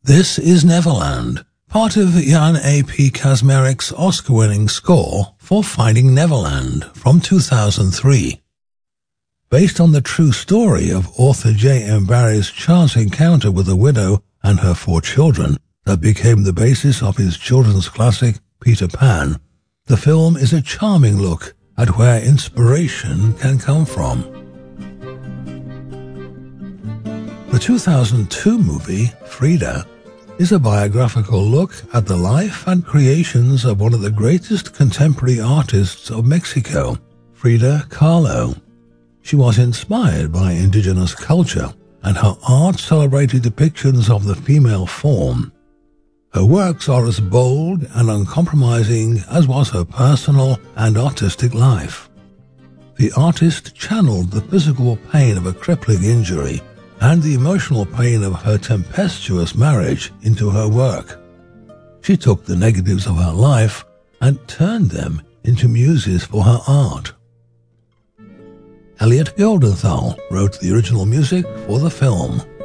This is Neverland, part of Jan A.P. Kaczmarek's Oscar-winning score for Finding Neverland from 2003. Based on the true story of author J.M. Barrie's chance encounter with a widow and her 4 children that became the basis of his children's classic Peter Pan, the film is a charming look at where inspiration can come from. The 2002 movie, Frida, is a biographical look at the life and creations of one of the greatest contemporary artists of Mexico, Frida Kahlo. She was inspired by indigenous culture, and her art celebrated depictions of the female form. Her works are as bold and uncompromising as was her personal and artistic life. The artist channeled the physical pain of a crippling injury and the emotional pain of her tempestuous marriage into her work. She took the negatives of her life and turned them into muses for her art. Elliot Goldenthal wrote the original music for the film.